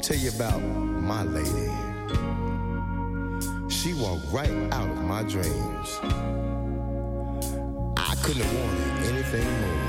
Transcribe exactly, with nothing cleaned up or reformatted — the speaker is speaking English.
tell you about my lady. She walked right out of my dreams. I couldn't have wanted anything more.